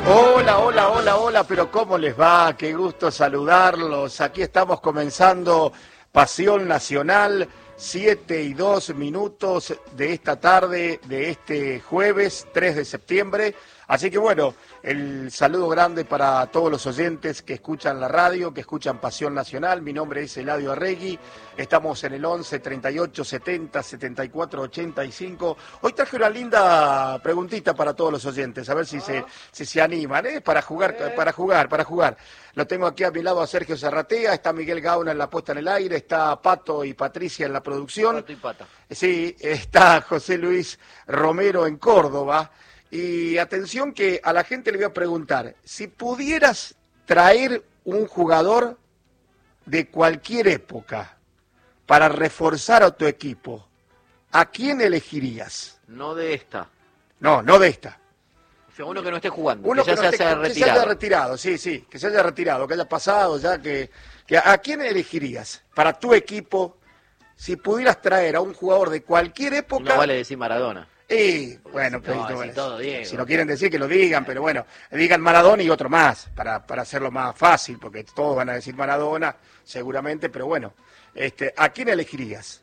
Hola, hola, hola, hola, pero ¿cómo les va? Qué gusto saludarlos. Aquí estamos comenzando Pasión Nacional, 7:02 de esta tarde, de este jueves 3 de septiembre. Así que bueno, el saludo grande para todos los oyentes que escuchan la radio, que escuchan Pasión Nacional. Mi nombre es Eladio Arregui. Estamos en el 11 38 70 74 85. Hoy traje una linda preguntita para todos los oyentes, a ver si se animan, para jugar. Lo tengo aquí a mi lado a Sergio Zarratea, está Miguel Gauna en la puesta en el aire, está Pato y Patricia en la producción. Pato y Pata. Sí, está José Luis Romero en Córdoba. Y atención que a la gente le voy a preguntar, si pudieras traer un jugador de cualquier época para reforzar a tu equipo, ¿a quién elegirías? No de esta. No de esta. O sea, uno que no esté jugando, Uno que ya se haya retirado. Que se haya retirado, sí, que se haya retirado, que haya pasado ya, que ¿a quién elegirías para tu equipo si pudieras traer a un jugador de cualquier época? No vale decir Maradona. Bueno, si si lo quieren decir que lo digan, pero bueno, digan Maradona y otro más, para hacerlo más fácil, porque todos van a decir Maradona, seguramente, pero bueno, ¿a quién elegirías?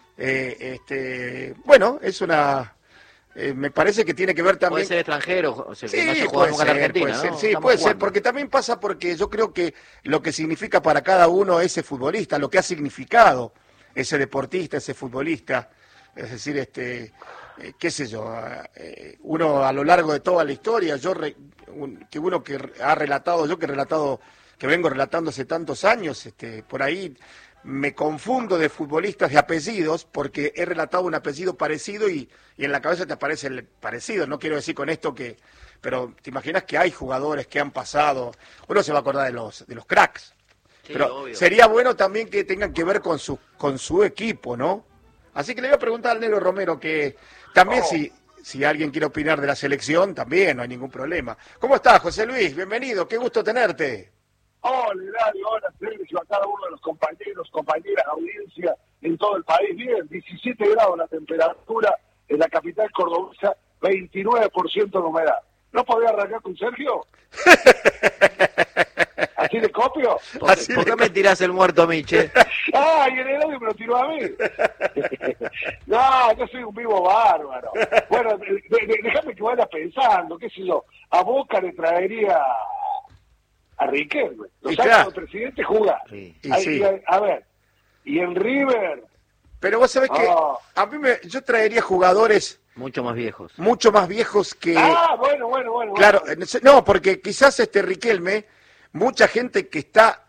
Bueno, es una... me parece que tiene que ver también... Puede ser extranjero, o sea, que Sí, no se juega puede nunca en ser, Argentina, puede ¿no? ser, sí, Estamos puede ser, jugando. porque también pasa porque yo creo que lo que significa para cada uno ese futbolista, lo que ha significado ese deportista, ese futbolista, es decir, qué sé yo, uno a lo largo de toda la historia, que vengo relatando hace tantos años, por ahí me confundo de futbolistas de apellidos porque he relatado un apellido parecido y en la cabeza te aparece el parecido. No quiero decir con esto pero te imaginas que hay jugadores que han pasado, uno se va a acordar de los cracks, Sí, pero obvio. sería bueno también que tengan que ver con su equipo, ¿no? Así que le voy a preguntar al Negro Romero que también si alguien quiere opinar de la selección, también no hay ningún problema. ¿Cómo estás, José Luis? Bienvenido, qué gusto tenerte. Hola, Hilario, hola, Sergio, a cada uno de los compañeros, compañeras, audiencia en todo el país. Bien, 17 grados la temperatura en la capital cordobesa, 29% de humedad. ¿No podía arrancar con Sergio? ¿Así de copio? ¿Por qué me tirás el muerto a mí, che? ¡Ay, el Eladio me lo tiró a mí! No, yo soy un vivo bárbaro. Bueno, déjame que vaya pensando, qué sé yo, a Boca le traería a Riquelme. Los años claro. del presidente juega. Sí. Sí. A ver, y en River... Pero vos sabés que a mí yo traería jugadores Mucho más viejos. mucho más viejos que... bueno. Claro, no, porque quizás Riquelme, mucha gente que está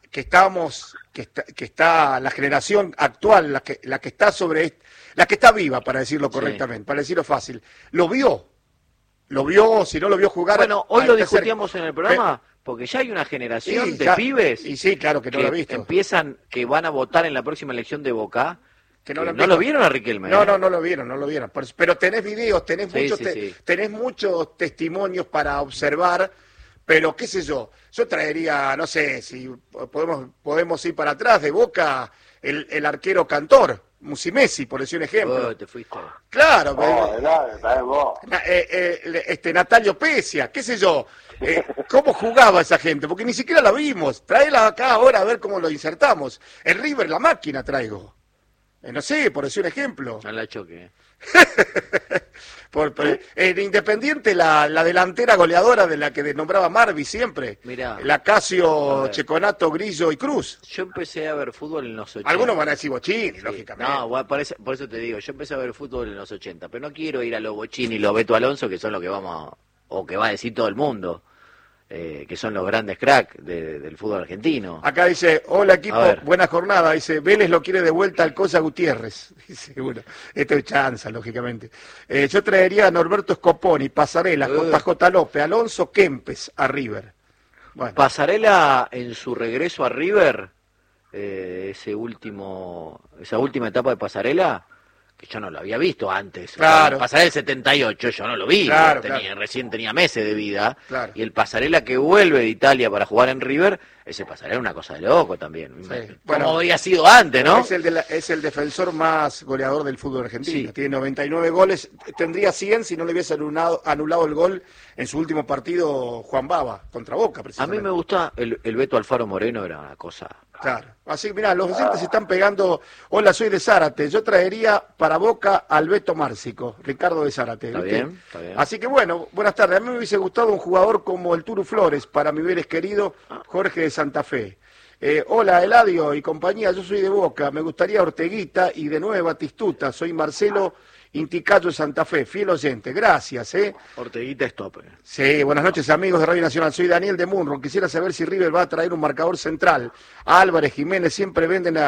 la generación actual, la que está la que está viva, para decirlo correctamente, para decirlo fácil, lo vio, si no lo vio jugar. Bueno, hoy al lo tercer- discutíamos en el programa, porque ya hay una generación de ya- pibes Y sí, claro que no lo he visto. que van a votar en la próxima elección de Boca, Que no han lo visto. vieron a Riquelme. No lo vieron. Pero tenés videos, tenés Sí. tenés muchos testimonios para observar, pero qué sé yo traería, no sé, si podemos ir para atrás de Boca, el arquero Cantor, Musimesi, por decir un ejemplo. Te fuiste. Claro, Hilario, está vos. Natalio Pesia, qué sé yo, cómo jugaba esa gente, porque ni siquiera la vimos. Tráela acá ahora a ver cómo lo insertamos. El River, la máquina traigo. No sé, por decir un ejemplo. A la choque. En Independiente, la delantera goleadora de la que nombraba Marvi siempre. Mirá. La Casio, A ver. Checonato, Grillo y Cruz. Yo empecé a ver fútbol en los 80. Algunos van a decir Bochini, Sí. lógicamente. No, bueno, por eso te digo, yo empecé a ver fútbol en los 80, pero no quiero ir a los Bochini y los Beto Alonso, que son lo que o que va a decir todo el mundo, que son los grandes cracks del fútbol argentino. Acá dice, hola equipo, A ver. buena jornada. Dice, Vélez lo quiere de vuelta al Cosa Gutiérrez. Dice, bueno, esto es chanza, lógicamente. Yo traería a Norberto Scoponi, Pasarela, JJ López, Alonso Kempes a River. Bueno, Pasarela en su regreso a River, esa última etapa de Pasarela, que yo no lo había visto antes. Claro. El Pasarela del 78 yo no lo vi, Claro, recién tenía meses de vida. Claro. Y el Pasarela que vuelve de Italia para jugar en River, ese Pasarela es una cosa de loco también. Sí. Como Bueno, habría sido antes, ¿no? Es el defensor más goleador del fútbol argentino. Sí. Tiene 99 goles, tendría 100 si no le hubiese anulado el gol en su último partido Juan Baba, contra Boca, A precisamente. mí me gusta el Beto Alfaro Moreno, era una cosa... Claro. Así, mirá, los docentes se están pegando. Hola, soy de Zárate. Yo traería para Boca al Beto Márcico, Ricardo de Zárate. Está ¿viste? bien, está bien. Así que bueno, buenas tardes. A mí me hubiese gustado un jugador como el Turu Flores, para mi Vélez querido Jorge de Santa Fe. Hola, Eladio y compañía, yo soy de Boca. Me gustaría Orteguita y de nuevo Batistuta. Soy Marcelo Inticayo de Santa Fe, fiel oyente. Gracias, Orteguita es top. Sí, buenas noches amigos de Radio Nacional, soy Daniel de Munro, quisiera saber si River va a traer un marcador central. Álvarez, Jiménez siempre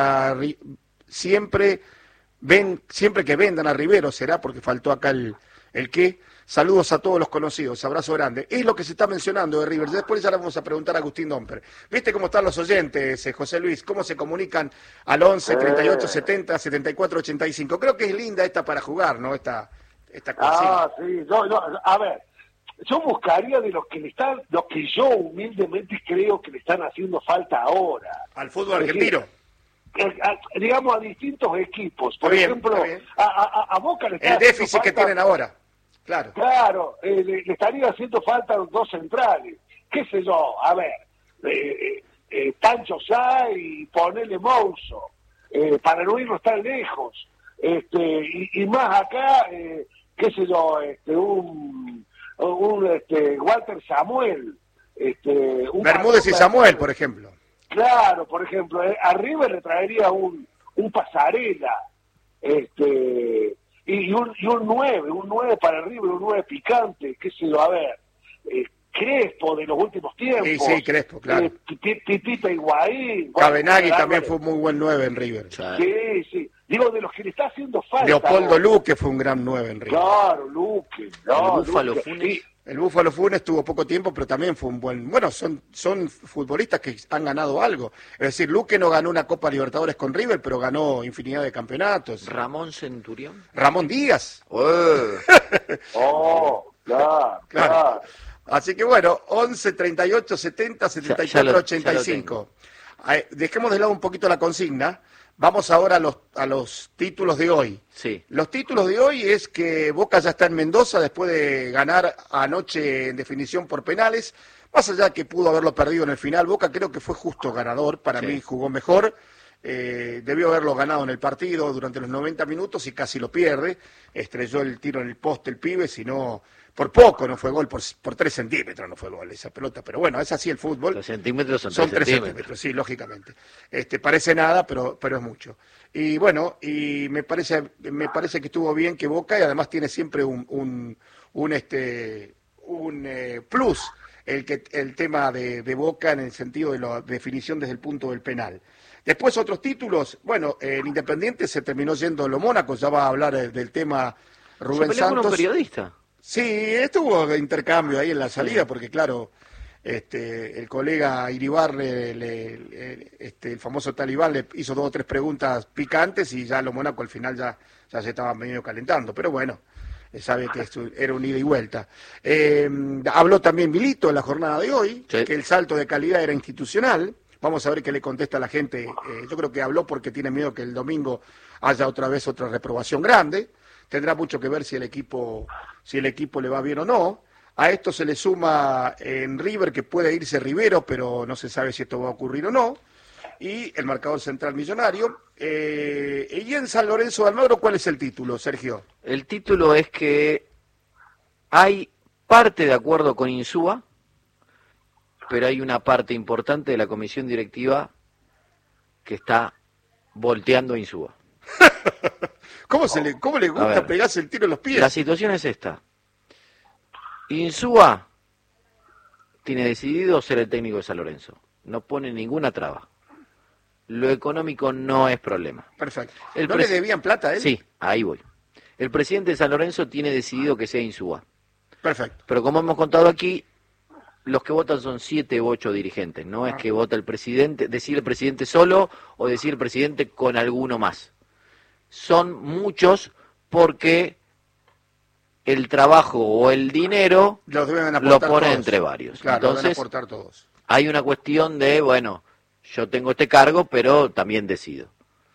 que vendan a Rivero, será porque faltó acá el qué. Saludos a todos los conocidos, abrazo grande. Es lo que se está mencionando de River, después ya le vamos a preguntar a Agustín Domper. ¿Viste cómo están los oyentes, José Luis? ¿Cómo se comunican al 11, 38, 70, 74, 85? Creo que es linda esta para jugar, ¿no? Esta consigna. Sí, a ver, yo buscaría de los que yo humildemente creo que le están haciendo falta ahora. Al fútbol argentino. Digamos a distintos equipos. Por Está bien, ejemplo, está bien. a Boca le está El haciendo déficit que falta, tienen ahora. Claro. Claro, le estaría haciendo falta los dos centrales. ¿Qué sé yo? A ver, Pancho Sá y ponerle Mouso, para no irnos tan lejos. Y más acá, qué sé yo, un Walter Samuel. Bermúdez y Samuel, por ejemplo. Claro, por ejemplo, a River le traería un Pasarela, y un 9 para River, un 9 picante, qué sé yo, a ver, Crespo de los últimos tiempos. Sí, Crespo, claro. Pipita Higuaín. Cabenagui también fue un muy buen 9 en River. Sí. Digo, de los que le está haciendo falta. Leopoldo Luque fue un gran 9 en River. Claro, Luque. El Búfalo Funes. El Búfalo Funes tuvo poco tiempo, pero también fue un buen... Bueno, son futbolistas que han ganado algo. Es decir, Luque no ganó una Copa Libertadores con River, pero ganó infinidad de campeonatos. Ramón Centurión. Ramón Díaz. Claro. Así que bueno, 11, 38, 70, 74, 85. Dejemos de lado un poquito la consigna. Vamos ahora a los títulos de hoy. Sí. Los títulos de hoy es que Boca ya está en Mendoza después de ganar anoche en definición por penales. Más allá que pudo haberlo perdido en el final, Boca creo que fue justo ganador. Para mí jugó mejor. Debió haberlo ganado en el partido durante los 90 minutos y casi lo pierde. Estrelló el tiro en el poste el pibe, si no... Por poco no fue gol, por 3 centímetros no fue gol esa pelota, pero bueno, es así el fútbol. Los centímetros son 3 centímetros, sí, lógicamente. Parece nada, pero es mucho. Y bueno, y me parece que estuvo bien que Boca, y además tiene siempre un plus el tema de Boca en el sentido de la definición desde el punto del penal. Después otros títulos, bueno, en Independiente se terminó yendo lo Mónaco, ya va a hablar del tema Rubén ¿Se peleó con Santos. un periodista? Sí, estuvo intercambio ahí en la salida, porque claro, el colega Iribarre, el famoso Talibán, le hizo 2 o 3 preguntas picantes y ya lo Mónaco al final ya se estaba medio calentando, pero bueno, sabe que esto era un ida y vuelta. Habló también Milito en la jornada de hoy, que el salto de calidad era institucional. Vamos a ver qué le contesta a la gente. Yo creo que habló porque tiene miedo que el domingo haya otra vez otra reprobación grande. Tendrá mucho que ver si el equipo le va bien o no. A esto se le suma en River que puede irse Rivero, pero no se sabe si esto va a ocurrir o no. Y el marcador central Millonario. Y en San Lorenzo de Almagro, ¿cuál es el título, Sergio? El título es que hay parte de acuerdo con Insúa, pero hay una parte importante de la comisión directiva que está volteando a Insúa. ¿Cómo le gusta pegarse el tiro en los pies? La situación es esta. Insúa tiene decidido ser el técnico de San Lorenzo. No pone ninguna traba. Lo económico no es problema. Perfecto. ¿No le debían plata a él? Sí, ahí voy. El presidente de San Lorenzo tiene decidido que sea Insúa. Perfecto. Pero como hemos contado aquí, los que votan son 7 u 8 dirigentes. No es que vota el presidente, decir el presidente solo o decir el presidente con alguno más. Son muchos porque el trabajo o el dinero Los deben lo aportar pone todos. entre varios. Claro, lo deben Entonces, aportar todos. hay una cuestión de, bueno, yo tengo este cargo, pero también decido.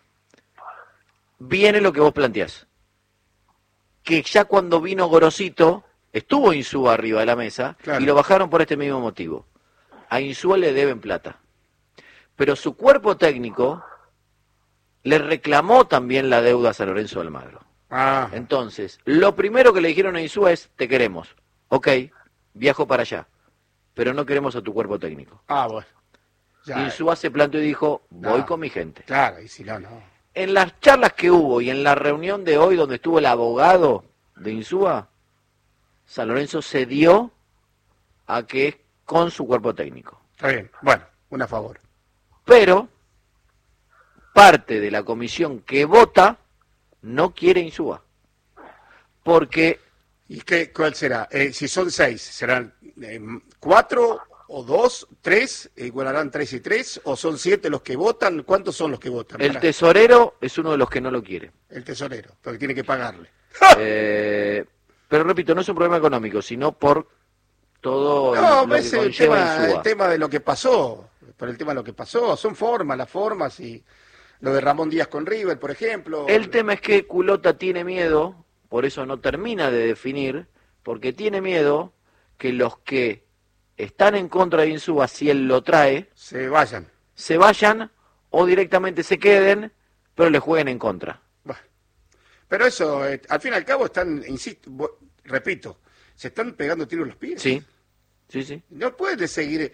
Viene lo que vos planteás. Que ya cuando vino Gorosito, estuvo Insúa arriba de la mesa, Claro. y lo bajaron por este mismo motivo. A Insúa le deben plata. Pero su cuerpo técnico le reclamó también la deuda a San Lorenzo de Almagro. Ah, Entonces, lo primero que le dijeron a Insúa es, te queremos. Ok, viajo para allá, pero no queremos a tu cuerpo técnico. bueno. Ya, Insúa se planteó y dijo, voy No. con mi gente. claro, y si no, no. En las charlas que hubo y en la reunión de hoy donde estuvo el abogado de Insúa, San Lorenzo cedió a que es con su cuerpo técnico. Está bien. Bueno, un a favor. Pero parte de la comisión que vota no quiere Insúa. Porque ¿Y cuál será? Si son 6, ¿serán 4 o 2, 3? ¿Igualarán 3 y 3? ¿O son 7 los que votan? ¿Cuántos son los que votan? el Pará. tesorero es uno de los que no lo quiere. El tesorero, porque tiene que pagarle. Pero repito, no es un problema económico, sino por todo No, lo que es el conlleva tema, Insúa. el tema de lo que pasó. Por el tema de lo que pasó. Son las formas y lo de Ramón Díaz con River, por ejemplo. El tema es que Culota tiene miedo, por eso no termina de definir, porque tiene miedo que los que están en contra de Insúa, si él lo trae, Se vayan. se vayan o directamente se queden, pero le jueguen en contra. Bueno. Pero eso, al fin y al cabo están, insisto, repito, se están pegando tiros en los pies. Sí, sí, sí. No pueden seguir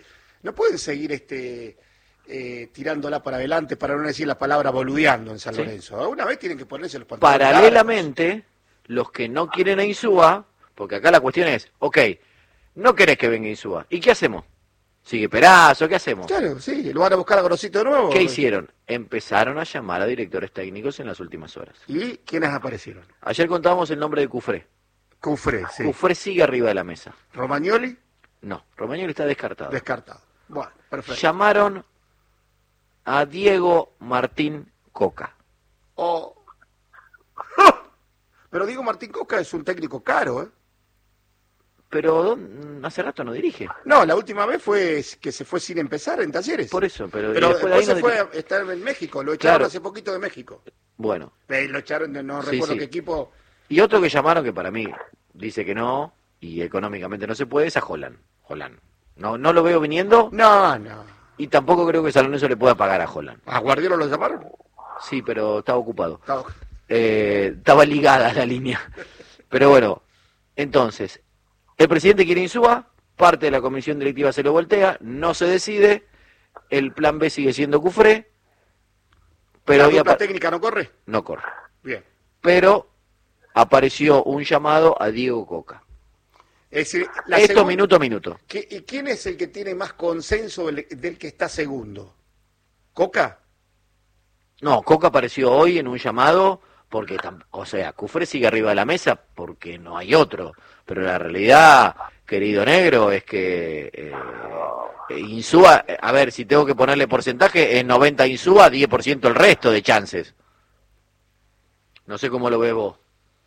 tirándola para adelante, para no decir la palabra boludeando en San Sí. Lorenzo. Alguna vez tienen que ponerse los pantalones largos. Paralelamente, los que no quieren a Insúa, porque acá la cuestión es, ok, no querés que venga Insúa, ¿y qué hacemos? ¿Sigue Perazo? ¿Qué hacemos? Claro, sí, lo van a buscar a Gorosito de nuevo. ¿Qué hicieron? Empezaron a llamar a directores técnicos en las últimas horas. ¿Y quiénes aparecieron? Ayer contábamos el nombre de Cufré. Cufré, sí. Cufré sigue arriba de la mesa. Romagnoli, No, Romagnoli está descartado. descartado. Bueno, perfecto. Llamaron a Diego Martín Coca. Oh. Pero Diego Martín Coca es un técnico caro, ¿eh? Pero hace rato no dirige. No, la última vez fue que se fue sin empezar en Talleres. Por eso, pero Pero después de después ahí se no fue dirige. a estar en México. Lo echaron Claro. hace poquito de México. Bueno, Lo echaron, no Sí, recuerdo sí. qué equipo. y otro que llamaron que para mí dice que no y económicamente no se puede es a Holland. Holland. No lo veo viniendo No, no. y tampoco creo que San Lorenzo le pueda pagar a Holland. ¿A Guardiola lo llamaron? Sí, pero estaba ocupado. Estaba- Estaba ligada la línea. Pero bueno, entonces, el presidente quiere Insúa, parte de la comisión directiva se lo voltea, no se decide, el plan B sigue siendo Cufré, pero ¿La hoy dupla técnica no corre? no corre. Bien. Pero apareció un llamado a Diego Coca. Es decir, Esto minuto a minuto. ¿Y quién es el que tiene más consenso del que está segundo? ¿Coca? No, Coca apareció hoy en un llamado porque, o sea, Cufré sigue arriba de la mesa porque no hay otro. Pero la realidad, querido negro, es que Insúa, a ver, si tengo que ponerle porcentaje, es 90 Insúa, 10% el resto de chances. No sé cómo lo ves vos.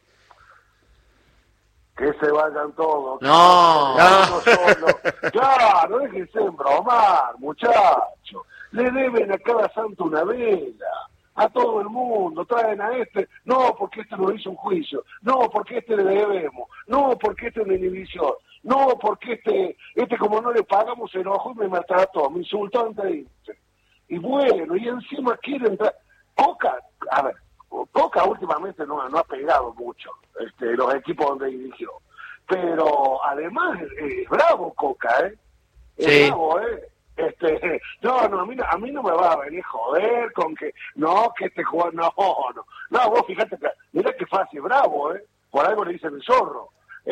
Que se vayan todos. No. Uno solo. Claro, déjense embromar, muchachos. Le deben a cada santo una vela. A todo el mundo. Traen a este. No, porque este nos hizo un juicio. No, porque este le debemos. No, porque este es una inhibición. No, porque este como no le pagamos se enojó y me maltrató. Me insultó antes de irse. Y bueno, y encima quieren entrar. Coca, a ver, Coca últimamente no ha pegado mucho los equipos donde dirigió. Pero además es bravo Coca, ¿eh? Es Sí. bravo, ¿eh? No, a mí no me va a venir joder con que, no, que este jugador, no, vos fíjate que, mira que fácil, bravo, ¿eh? Por algo le dicen el zorro.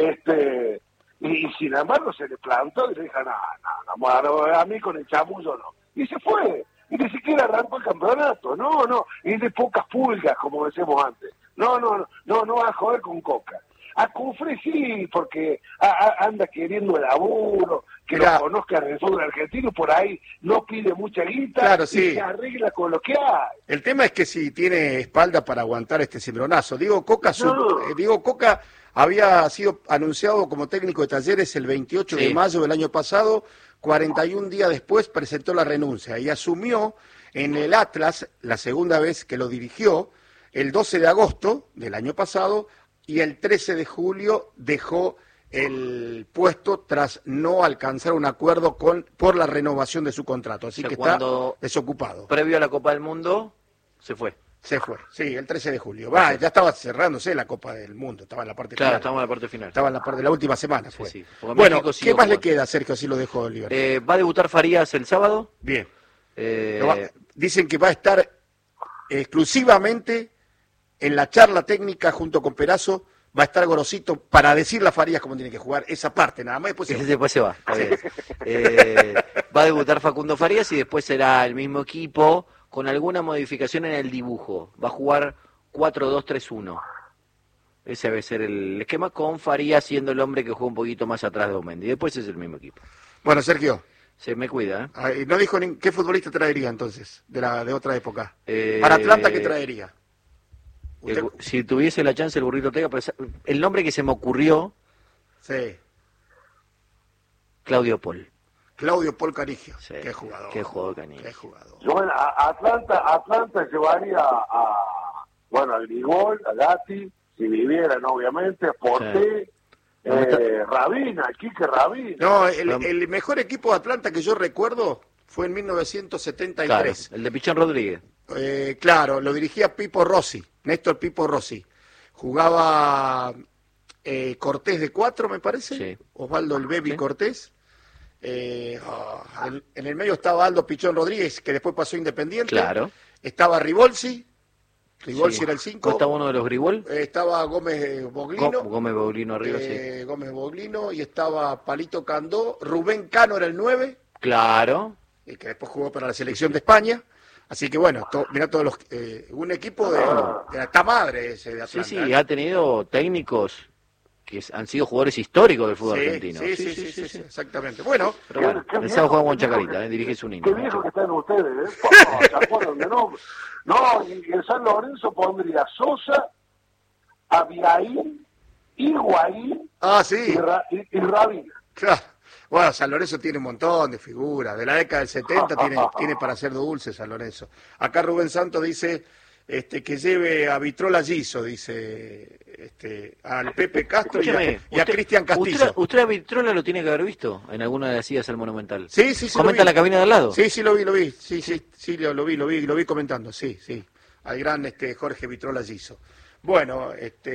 Y sin embargo se le plantó y le dijo, no, a mí con el chamullo no. Y se fue. Y ni siquiera arrancó el campeonato, no, y de pocas pulgas, como decíamos antes. No va a joder con Coca. A Cufré sí, porque anda queriendo laburo, que Mirá, lo conozcan en el fútbol argentino, por ahí no pide mucha guita, claro, y sí. se arregla con lo que hay. El tema es que si tiene espalda para aguantar este cimbronazo. Diego No. Coca había sido anunciado como técnico de Talleres el 28 de Sí. mayo del año pasado, 41 días después presentó la renuncia y asumió en el Atlas, la segunda vez que lo dirigió, el 12 de agosto del año pasado, y el 13 de julio dejó el puesto tras no alcanzar un acuerdo por la renovación de su contrato. Así O sea, que cuando- está desocupado. Previo a la Copa del Mundo, se fue. Se fue, sí, el 13 de julio. Ya estaba cerrándose la Copa del Mundo, estaba en la parte Claro, final. estamos en la parte final. Estaba en la parte de la última semana, fue. Sí, sí. Porque Bueno, México ¿qué siguió más le jugando. queda, Sergio, así lo dejo Oliver? Va a debutar Farías el sábado. Bien. Eh, Dicen que va a estar exclusivamente en la charla técnica junto con Perazo, va a estar Gorosito para decirle a Farías cómo tiene que jugar esa parte, nada más. Después Después se va. Está bien. Va a debutar Facundo Farías y después será el mismo equipo con alguna modificación en el dibujo. Va a jugar 4-2-3-1. Ese debe ser el esquema, con Farías siendo el hombre que juega un poquito más atrás de Omendi. Después es el mismo equipo. Bueno, Sergio, Se me cuida, ¿eh? no dijo qué futbolista traería entonces, de otra época. Eh, Para Atlanta, ¿qué traería? Usted- Si tuviese la chance el Burrito Ortega, pues, el nombre que se me ocurrió, Sí, Claudio Paul. Claudio Paul Canigio. Sí, Qué jugador. qué jugador Canigio. Qué jugador. Yo, bueno, Atlanta llevaría a Grigol, a Gatti, si vivieran obviamente, Porté, Rabina, Quique Rabina. No, el mejor equipo de Atlanta que yo recuerdo fue en 1973. Claro, el de Pichón Rodríguez. Claro, lo dirigía Pipo Rossi, Néstor Pipo Rossi. Jugaba Cortés de 4, me parece. Sí. Osvaldo el Baby Sí. Cortés. En el medio estaba Aldo Pichón Rodríguez, que después pasó a Independiente. Claro. Estaba Ribolsi. Ribolsi Sí. era el ¿No 5. estaba uno de los Gribol? Estaba Gómez Boglino. Gómez Paulino arriba, sí. Gómez Boglino. Y estaba Palito Candó. Rubén Cano era el 9. Claro. Que después jugó para la selección de España. Así que bueno, mirá todos los un equipo de la tamadre ese de Sí, Atlanta. sí, ha tenido técnicos que han sido jugadores históricos del fútbol Sí, argentino. sí, exactamente. Bueno, Pero bueno, Qué el sábado juega con viejo, Chacarita, qué dirige su niño. Qué viejo que están ustedes, ¿eh? ¿Se acuerdan de nombre? No, y en San Lorenzo pondría Sosa, Abiaín, Higuaín sí, y Rabina. claro. Bueno, San Lorenzo tiene un montón de figuras. De la década del 70 tiene para hacer dulce San Lorenzo. Acá Rubén Santos dice que lleve a Vitrola Giso, dice al Pepe Castro Escúcheme, y a Cristian Castillo. Usted a Vitrola lo tiene que haber visto en alguna de las idas al Monumental. Sí, ¿Comenta lo vi. la cabina de al lado? Sí, lo vi. Sí, lo vi comentando, sí. Al gran Jorge Vitrola Giso. Bueno,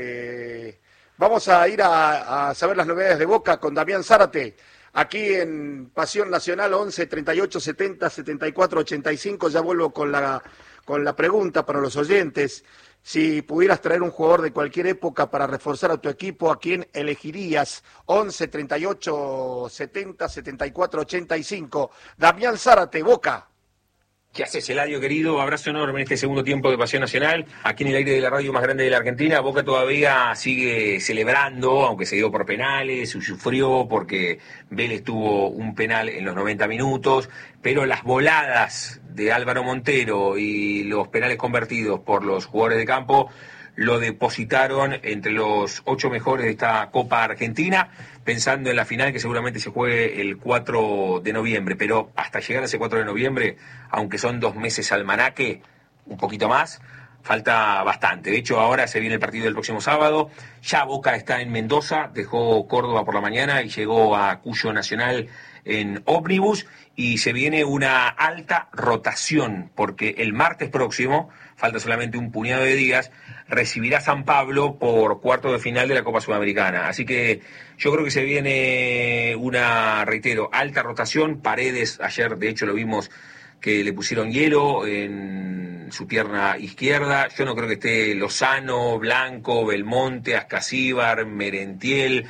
vamos a ir a saber las novedades de Boca con Damián Zárate. Aquí en Pasión Nacional 11 38 70 74 85. Ya vuelvo con la pregunta para los oyentes. Si pudieras traer un jugador de cualquier época para reforzar a tu equipo, ¿a quién elegirías? 11 38 70 74 85. Damián Zárate, Boca. ¿Qué haces, Eladio, querido? Abrazo enorme en este segundo tiempo de Pasión Nacional. Aquí en el aire de la radio más grande de la Argentina. Boca todavía sigue celebrando, aunque se dio por penales, sufrió porque Vélez tuvo un penal en los 90 minutos, pero las voladas de Álvaro Montero y los penales convertidos por los jugadores de campo lo depositaron entre los 8 mejores de esta Copa Argentina, pensando en la final que seguramente se juegue el 4 de noviembre. Pero hasta llegar a ese 4 de noviembre, aunque son 2 meses almanaque, un poquito más, falta bastante. De hecho, ahora se viene el partido del próximo sábado. Ya Boca está en Mendoza, dejó Córdoba por la mañana y llegó a Cuyo Nacional en ómnibus, y se viene una alta rotación, porque el martes próximo, falta solamente un puñado de días, recibirá San Pablo por cuarto de final de la Copa Sudamericana. Así que yo creo que se viene una, reitero, alta rotación. Paredes, ayer de hecho lo vimos que le pusieron hielo en su pierna izquierda. Yo no creo que esté Lozano, Blanco, Belmonte, Ascasíbar, Merentiel.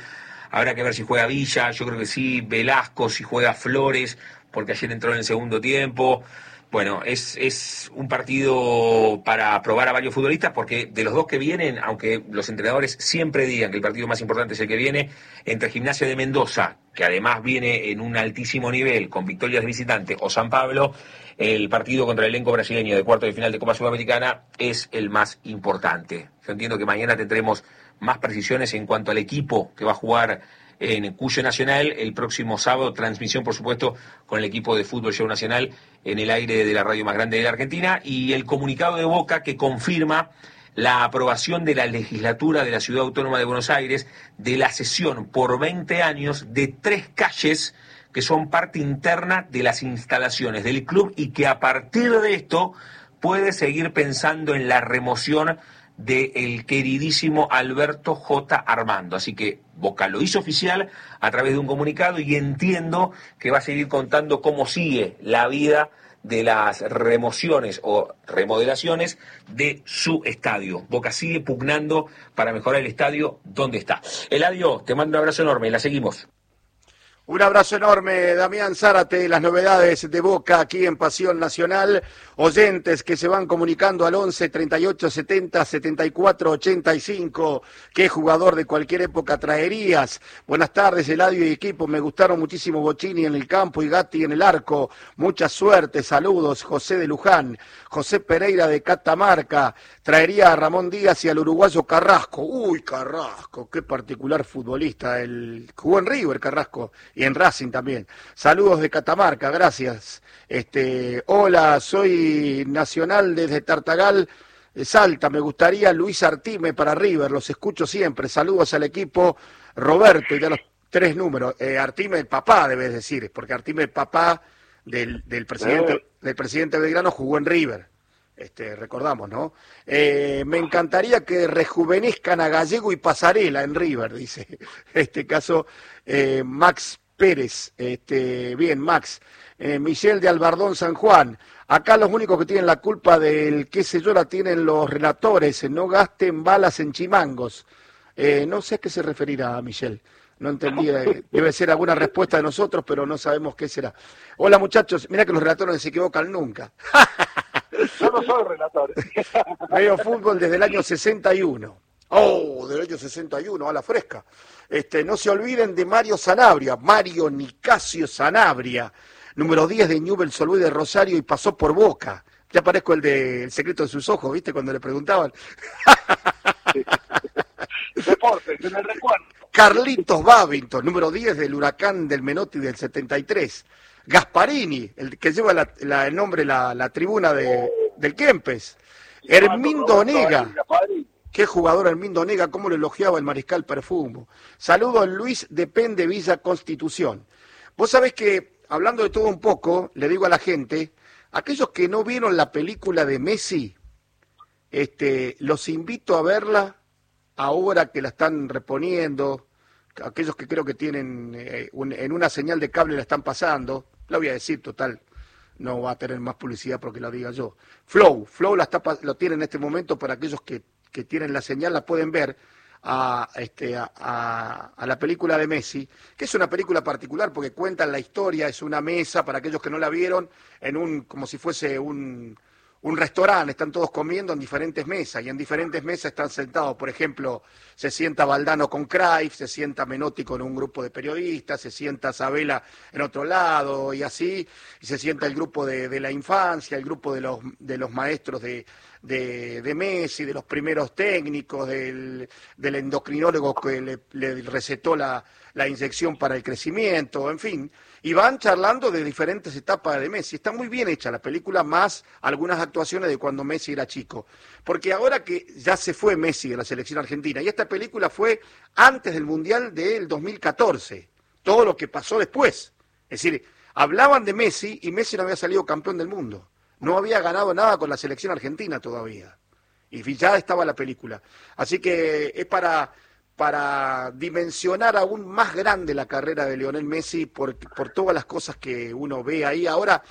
habrá que ver si juega Villa, yo creo que sí, Velasco, si juega Flores, porque ayer entró en el segundo tiempo. Bueno, es un partido para probar a varios futbolistas, porque de los dos que vienen, aunque los entrenadores siempre digan que el partido más importante es el que viene, entre Gimnasia de Mendoza, que además viene en un altísimo nivel, con victorias de visitante, o San Pablo, el partido contra el elenco brasileño de cuarto de final de Copa Sudamericana es el más importante. Yo entiendo que mañana tendremos más precisiones en cuanto al equipo que va a jugar en Cuyo Nacional el próximo sábado, transmisión por supuesto con el equipo de Fútbol Show Nacional en el aire de la radio más grande de la Argentina, y el comunicado de Boca que confirma la aprobación de la legislatura de la Ciudad Autónoma de Buenos Aires de la cesión por 20 años de 3 calles que son parte interna de las instalaciones del club, y que a partir de esto puede seguir pensando en la remoción del queridísimo Alberto J. Armando. Así que Boca lo hizo oficial a través de un comunicado, y entiendo que va a seguir contando cómo sigue la vida de las remociones o remodelaciones de su estadio. Boca sigue pugnando para mejorar el estadio donde está. Eladio, te mando un abrazo enorme, la seguimos. Un abrazo enorme, Damián Zárate, las novedades de Boca aquí en Pasión Nacional. Oyentes que se van comunicando al 11 38 70 74 85. ¿Qué jugador de cualquier época traerías? Buenas tardes, Eladio y equipo. Me gustaron muchísimo Bocini en el campo y Gatti en el arco. Mucha suerte, saludos. José de Luján. José Pereira de Catamarca. Traería a Ramón Díaz y al uruguayo Carrasco. Uy, Carrasco, qué particular futbolista. Jugó en River, Carrasco. Y en Racing también. Saludos de Catamarca, gracias. Hola, soy Nacional desde Tartagal, Salta. Me gustaría Luis Artime para River, los escucho siempre. Saludos al equipo. Roberto, y de los 3 números. Artime, el papá, debes decir, porque Artime, el papá del presidente Belgrano, jugó en River. Recordamos, ¿no? Me encantaría que rejuvenezcan a Gallego y Pasarela en River, dice. Caso, Max Pérez. Bien, Max. Michelle de Albardón, San Juan. Acá los únicos que tienen la culpa del qué sé yo la tienen los relatores. No gasten balas en chimangos. No sé a qué se referirá, Michelle. No entendí, debe ser alguna respuesta de nosotros, pero no sabemos qué será. Hola, muchachos. Mira que los relatores no se equivocan nunca. Yo no soy relator. Veo fútbol desde el año 61. Oh, del año 61, a la fresca. No se olviden de Mario Sanabria, Mario Nicasio Sanabria, número 10 de Newell's Old Boys de Rosario, y pasó por Boca. Ya parezco el de El secreto de sus ojos, ¿viste? Cuando le preguntaban. Sí. Deporte, en el recuerdo. Carlitos Babington, número 10 del Huracán del Menotti del 73. Gasparini, el que lleva el nombre, la tribuna del Kempes. Hermindo Onega. Qué jugador Hermindo Onega, cómo lo elogiaba el mariscal Perfumo. Saludos, Luis de Pende, Villa Constitución. Vos sabés que, hablando de todo un poco, le digo a la gente, aquellos que no vieron la película de Messi, los invito a verla ahora que la están reponiendo. Aquellos que creo que tienen en una señal de cable la están pasando, la voy a decir, total, no va a tener más publicidad porque la diga yo. Flow lo tiene en este momento. Para aquellos que tienen la señal la pueden ver a la película de Messi, que es una película particular porque cuentan la historia. Es una mesa, para aquellos que no la vieron, como si fuese un restaurante, están todos comiendo en diferentes mesas, y en diferentes mesas están sentados. Por ejemplo, se sienta Valdano con Cruyff, se sienta Menotti con un grupo de periodistas, se sienta Sabela en otro lado, y así, y se sienta el grupo de la infancia, el grupo de los maestros de Messi, de los primeros técnicos, del endocrinólogo que le recetó la inyección para el crecimiento, en fin, y van charlando de diferentes etapas de Messi. Está muy bien hecha la película, más algunas actuaciones de cuando Messi era chico, porque ahora que ya se fue Messi de la selección argentina, y esta película fue antes del Mundial del 2014, todo lo que pasó después, es decir, hablaban de Messi y Messi no había salido campeón del mundo, no había ganado nada con la selección argentina todavía, y ya estaba la película, así que es para dimensionar aún más grande la carrera de Lionel Messi por todas las cosas que uno ve ahí. Ahora,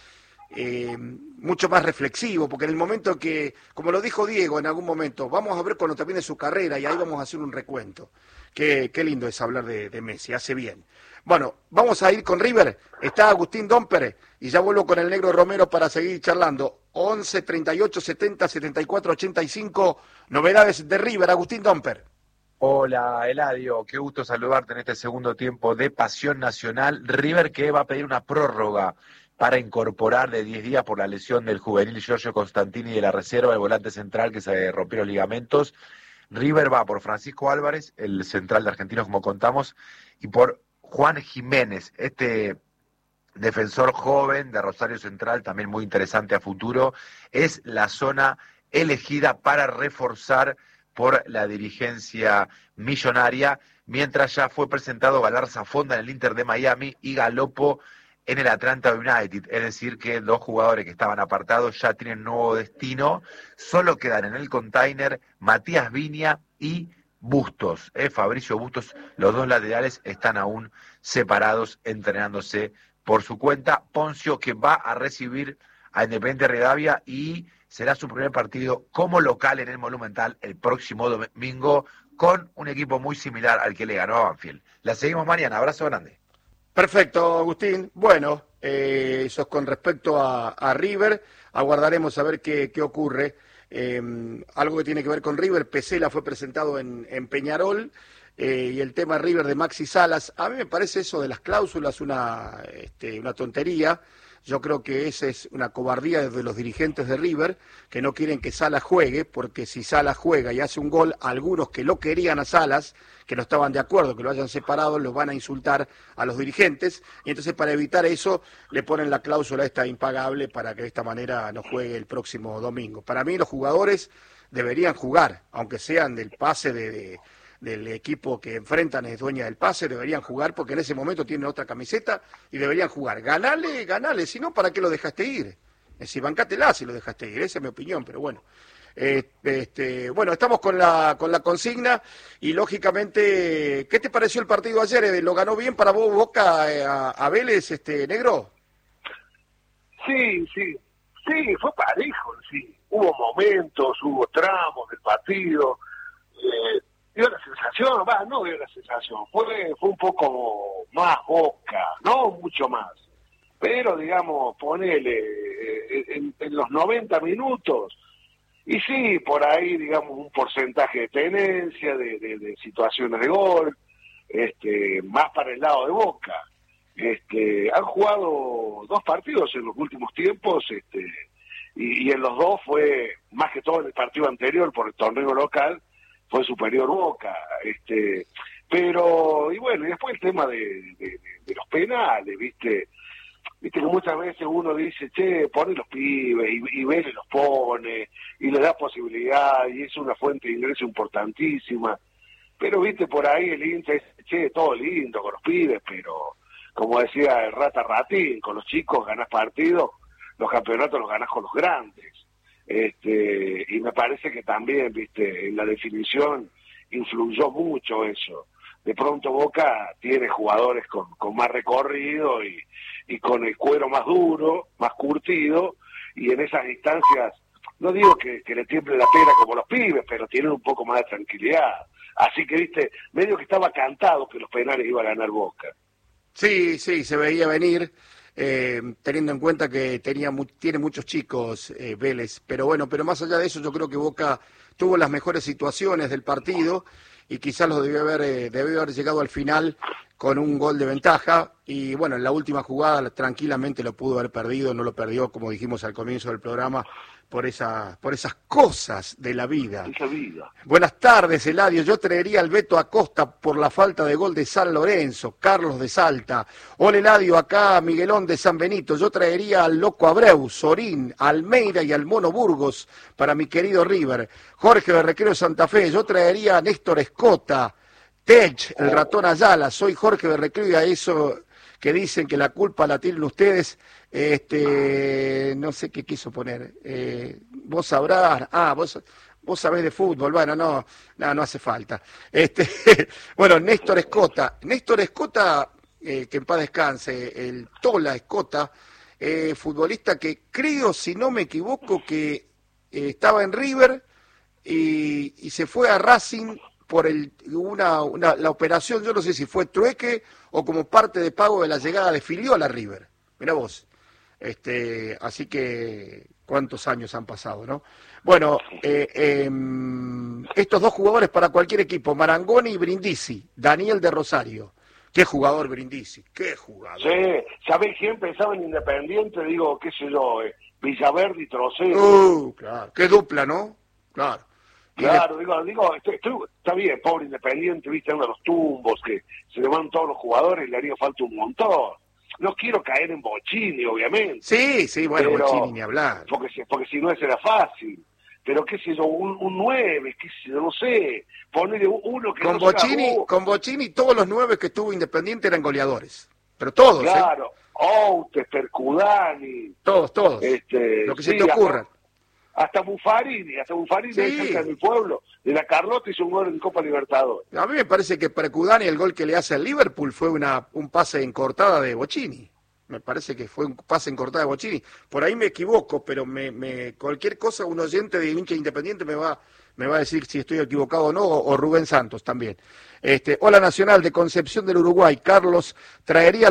mucho más reflexivo, porque en el momento que, como lo dijo Diego en algún momento, vamos a ver cuando termine su carrera y ahí vamos a hacer un recuento. Qué lindo es hablar de Messi, hace bien. Bueno, vamos a ir con River. Está Agustín Domper y ya vuelvo con el negro Romero para seguir charlando. 11 38 70 74 85, novedades de River. Agustín Domper. Hola Eladio, qué gusto saludarte en este segundo tiempo de Pasión Nacional. River que va a pedir una prórroga para incorporar de 10 días por la lesión del juvenil Giorgio Constantini de la reserva, el volante central que se rompió los ligamentos. River va por Francisco Álvarez, el central de Argentinos como contamos, y por Juan Jiménez, este defensor joven de Rosario Central, también muy interesante a futuro. Es la zona elegida para reforzar por la dirigencia millonaria, mientras ya fue presentado Galarza Fonda en el Inter de Miami y Galopo en el Atlanta United, es decir que 2 jugadores que estaban apartados ya tienen nuevo destino, solo quedan en el container Matías Viña y Bustos, Fabricio Bustos, los 2 laterales están aún separados, entrenándose por su cuenta. Poncio que va a recibir a Independiente Rivadavia y será su primer partido como local en el Monumental el próximo domingo con un equipo muy similar al que le ganó a Banfield. La seguimos mañana, abrazo grande. Perfecto, Agustín. Bueno, eso es con respecto a River. Aguardaremos a ver qué ocurre. Algo que tiene que ver con River, Pesela fue presentado en Peñarol, y el tema River de Maxi Salas, a mí me parece eso de las cláusulas una tontería. Yo creo que esa es una cobardía de los dirigentes de River, que no quieren que Salas juegue, porque si Salas juega y hace un gol, algunos que lo querían a Salas, que no estaban de acuerdo, que lo hayan separado, los van a insultar a los dirigentes, y entonces para evitar eso le ponen la cláusula esta impagable para que de esta manera no juegue el próximo domingo. Para mí los jugadores deberían jugar, aunque sean del pase del equipo que enfrentan es dueña del pase, deberían jugar porque en ese momento tienen otra camiseta y deberían jugar. Ganale, si no, ¿para qué lo dejaste ir? Es decir, bancátela si lo dejaste ir, esa es mi opinión, pero bueno. Bueno, estamos con la consigna y lógicamente, ¿qué te pareció el partido ayer? ¿Lo ganó bien para vos Boca a Vélez, negro? Sí, fue parejo, sí. Hubo momentos, hubo tramos del partido. Dio la sensación, no dio la sensación, fue un poco más Boca, no mucho más. Pero, digamos, ponele en los 90 minutos, y sí, por ahí, digamos, un porcentaje de tenencia, de situaciones de gol, más para el lado de Boca. Han jugado 2 partidos en los últimos tiempos, y en los 2 fue, más que todo en el partido anterior, por el torneo local, fue superior Boca, pero, y bueno, y después el tema de los penales, viste que muchas veces uno dice, pone los pibes, y Vélez los pone, y le da posibilidad, y es una fuente de ingreso importantísima, pero viste por ahí el hincha dice, todo lindo con los pibes, pero, como decía el Rata Ratín, con los chicos ganás partidos, los campeonatos los ganás con los grandes. Y me parece que también, viste, en la definición influyó mucho eso. De pronto Boca tiene jugadores con más recorrido y con el cuero más duro, más curtido, y en esas instancias, no digo que le tiemble la pena como los pibes, pero tienen un poco más de tranquilidad. Así que, viste, medio que estaba cantado que los penales iba a ganar Boca. Sí, se veía venir. Teniendo en cuenta que tiene muchos chicos Vélez, pero más allá de eso yo creo que Boca tuvo las mejores situaciones del partido y quizás lo debió haber llegado al final con un gol de ventaja y bueno, en la última jugada tranquilamente lo pudo haber perdido, no lo perdió como dijimos al comienzo del programa por esas cosas de la vida. Buenas tardes, Eladio. Yo traería al Beto Acosta por la falta de gol de San Lorenzo, Carlos de Salta. Hola, Eladio, acá Miguelón de San Benito. Yo traería al Loco Abreu, Sorín, Almeida y al Mono Burgos para mi querido River. Jorge de Recreo Santa Fe. Yo traería a Néstor Escota, Tech, el Ratón Ayala. Soy Jorge de Recreo y a eso que dicen que la culpa la tienen ustedes, no sé qué quiso poner, vos sabrás, vos sabés de fútbol, bueno, no hace falta. Bueno, Néstor Escota, que en paz descanse, el Tola Escota, futbolista que creo, si no me equivoco, que estaba en River y se fue a Racing por la operación, yo no sé si fue trueque o como parte de pago de la llegada de Filiola a River. Mirá vos. Así que cuántos años han pasado, ¿no? Bueno, estos dos jugadores para cualquier equipo, Marangoni y Brindisi, Daniel de Rosario. Qué jugador Brindisi, qué jugador. Sí, ¿sabés quién pensaba en Independiente? Digo, qué sé yo, Villaverde y Trocero. Claro, qué dupla, ¿no? Claro. Claro, digo, está bien, pobre Independiente, viste, uno de los tumbos que se le van todos los jugadores y le haría falta un montón. No quiero caer en Bochini, obviamente. Sí, bueno, pero, Bochini ni hablar. Porque si no, ese era fácil. Pero qué sé yo, un 9, qué sé yo, no sé, ponerle uno que con no Con Bochini todos los 9 que estuvo Independiente eran goleadores. Pero todos, claro, Outes, Percudani. Todos. Lo que se te ocurra. Hasta Buffarini sí. Cerca de mi pueblo, de la Carlota, hizo un gol en Copa Libertadores. A mí me parece que Percudani, el gol que le hace al Liverpool, fue un pase en cortada de Bochini. Me parece que fue un pase en cortada de Bochini. Por ahí me equivoco, pero cualquier cosa, un oyente de hincha Independiente me va a decir si estoy equivocado o no, o Rubén Santos también. Hola Nacional, de Concepción del Uruguay, Carlos, traería